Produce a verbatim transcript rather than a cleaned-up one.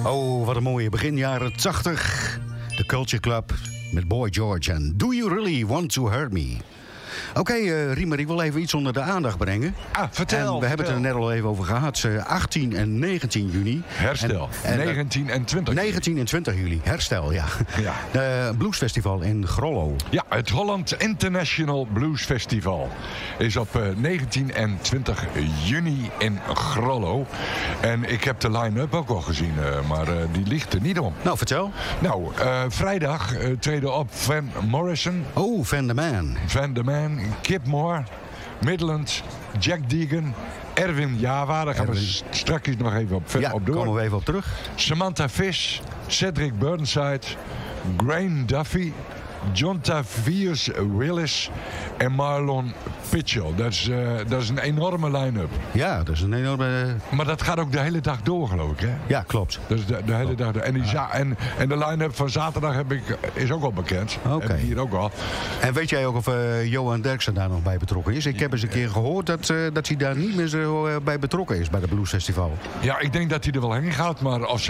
Oh, wat een mooie begin jaren tachtig. De Culture Club met Boy George en Do You Really Want To Hurt Me? Oké, okay, uh, Riemer, ik wil even iets onder de aandacht brengen. Ah, vertel. En we vertel. hebben het er net al even over gehad. Uh, achttien en negentien juni. Herstel. En, en, negentien en twintig juli. negentien en twintig juli. Herstel, ja. ja. Uh, Bluesfestival in Grollo. Ja, het Holland International Blues Festival is op uh, negentien en twintig juni in Grollo. En ik heb de line-up ook al gezien, uh, maar uh, die ligt er niet om. Nou, vertel. Nou, uh, vrijdag uh, treden op Van Morrison. Oh, Van der Man. Van der Man, Kip Moore, Midland, Jack Deegan, Erwin Java, daar gaan Erwin. we straks nog even op, ja, op door. Komen we even op terug. Samantha Fish, Cedric Burnside, Grain Duffy, John Tavius Willis en Marlon Pitchell. Dat is, uh, dat is een enorme line-up. Ja, dat is een enorme... Maar dat gaat ook de hele dag door, geloof ik, hè? Ja, klopt. Dat is de, de hele dag door. En, die za- en, en de line-up van zaterdag heb ik, is ook al bekend. Oké. Okay. Hier ook al. En weet jij ook of uh, Johan Derksen daar nog bij betrokken is? Ik heb eens een keer gehoord dat, uh, dat hij daar niet meer zo uh, bij betrokken is, bij het Bluesfestival. Ja, ik denk dat hij er wel heen gaat, maar of